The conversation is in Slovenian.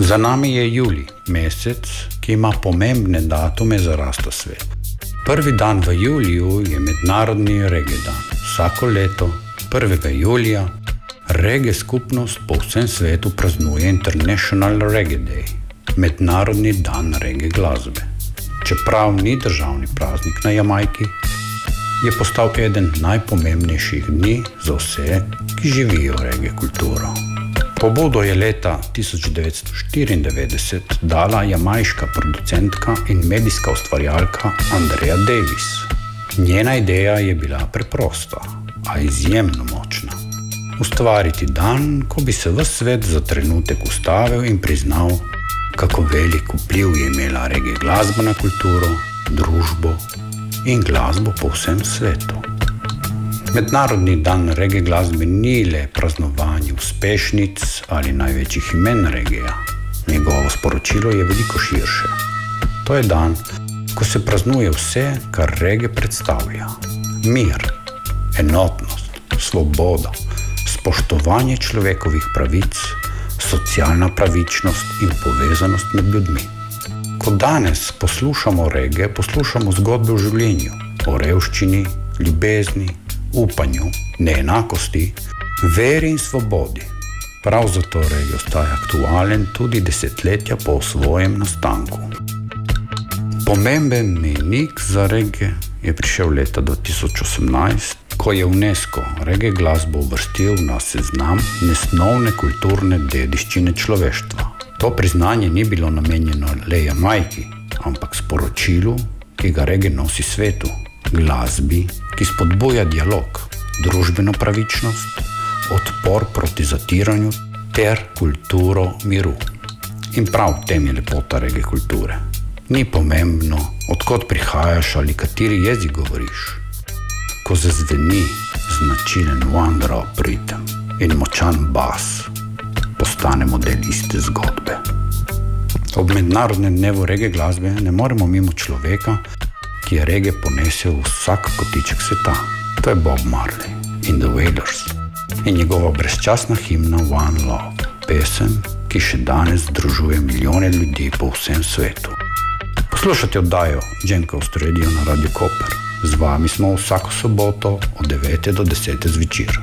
Za nami je julij, mesec, ki ima pomembne datume za rasta svet. Prvi dan v juliju je mednarodni reggae dan. Vsako leto, 1. julija, reggae skupnost po vsem svetu praznuje International Reggae Day, mednarodni dan reggae glasbe. Čeprav ni državni praznik na Jamajki, je postal eden najpomembnejših dni za vse, ki živijo reggae kulturo. Pobudo je leta 1994 dala jamajška producentka in medijska ustvarjalka Andrea Davis. Njena ideja je bila preprosta, a izjemno močna. Ustvariti dan, ko bi se ves svet za trenutek ustavil in priznal, kako velik vpliv je imela reggae glasba na kulturo, družbo in glasbo po vsem svetu. Mednarodni dan reggae glasbe ni le praznovanje uspešnic ali največjih imen reggaeja. Njegovo sporočilo je veliko širše. To je dan, ko se praznuje vse, kar reggae predstavlja. Mir, enotnost, svoboda, spoštovanje človekovih pravic, socialna pravičnost in povezanost med ljudmi. Ko danes poslušamo reggae, poslušamo zgodbe o življenju, o revščini, ljubezni, upanju, neenakosti, veri in svobodi. Prav zato reggae ostaja aktualen tudi desetletja po svojem nastanku. Pomemben mejnik za reggae je prišel leta 2018, ko je UNESCO reggae glasbo uvrstil na seznam nesnovne kulturne dediščine človeštva. To priznanje ni bilo namenjeno le Jamajki, ampak sporočilu, ki ga reggae nosi svetu, glasbi, ki spodbuja dialog, družbeno pravičnost, odpor proti zatiranju ter kulturo miru. In prav v tem je lepota reggae kulture. Ni pomembno, odkot prihajaš ali kateri jezik govoriš. Ko zazveni značilen one drop ritem in močan bas, postanemo del iste zgodbe. Ob mednarodnem dnevu reggae glasbe ne moremo mimo človeka, ki je reggae ponesel v vsak kotiček sveta. To je Bob Marley in The Wailers in njegova brezčasna himna One Love, pesem, ki še danes združuje milijone ljudi po vsem svetu. Poslušate oddajo Jam Coast Radio na Radio Koper. Z vami smo vsako soboto od 9 do 10 zvečer.